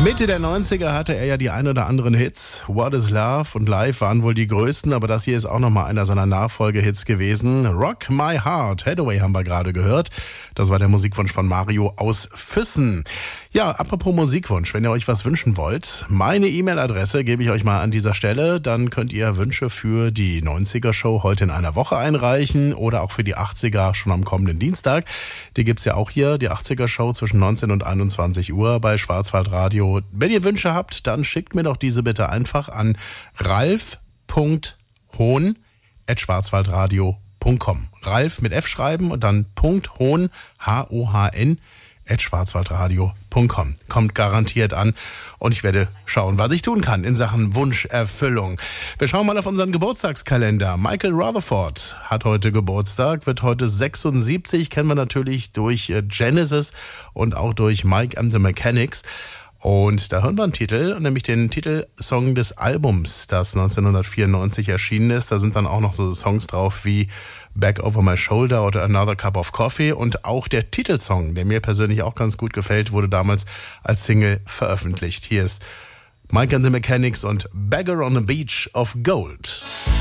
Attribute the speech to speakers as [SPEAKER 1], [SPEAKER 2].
[SPEAKER 1] Mitte der 90er hatte er ja die ein oder anderen Hits. What is Love und Live waren wohl die größten, aber das hier ist auch nochmal einer seiner Nachfolgehits gewesen. Rock My Heart, Hathaway haben wir gerade gehört. Das war der Musikwunsch von Mario aus Füssen. Ja, apropos Musikwunsch, wenn ihr euch was wünschen wollt, meine E-Mail-Adresse gebe ich euch mal an dieser Stelle. Dann könnt ihr Wünsche für die 90er-Show heute in einer Woche einreichen oder auch für die 80er schon am kommenden Dienstag. Die gibt's ja auch hier, die 80er-Show zwischen 19 und 21 Uhr bei Schwarzwaldradio. Wenn ihr Wünsche habt, dann schickt mir doch diese bitte einfach an ralf.hohn@schwarzwaldradio.com. Ralf mit F schreiben und dann .hohn, H-O-H-N, @schwarzwaldradio.com. Kommt garantiert an und ich werde schauen, was ich tun kann in Sachen Wunscherfüllung. Wir schauen mal auf unseren Geburtstagskalender. Michael Rutherford hat heute Geburtstag, wird heute 76, kennen wir natürlich durch Genesis und auch durch Mike and the Mechanics. Und da hören wir einen Titel, nämlich den Titelsong des Albums, das 1994 erschienen ist. Da sind dann auch noch so Songs drauf wie Back Over My Shoulder oder Another Cup of Coffee. Und auch der Titelsong, der mir persönlich auch ganz gut gefällt, wurde damals als Single veröffentlicht. Hier ist Mike and the Mechanics und Beggar on the Beach of Gold.